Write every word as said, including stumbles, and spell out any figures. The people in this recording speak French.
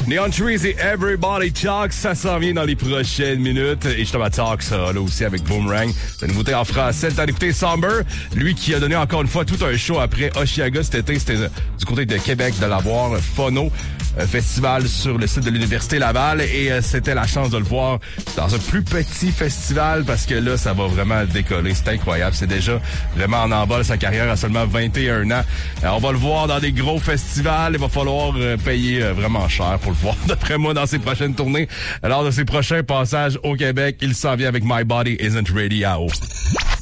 Neon Trees et Everybody Talks, ça s'en vient dans les prochaines minutes. Et justement, Talks sera là aussi avec Boomerang. La nouveauté en français, t'as écouté Somber, lui qui a donné encore une fois tout un show après Oshiaga cet été. C'était du côté de Québec, de l'avoir. Phono, festival sur le site de l'Université Laval. Et euh, c'était la chance de le voir dans un plus petit festival parce que là, ça va vraiment décoller. C'est incroyable. C'est déjà vraiment en envol sa carrière à seulement vingt et un ans. Alors, on va le voir dans des gros festivals. Il va falloir euh, payer euh, vraiment cher pour le voir, d'après moi, dans ses prochaines tournées. Lors de ses prochains passages au Québec, il s'en vient avec My Body Isn't Ready à haut.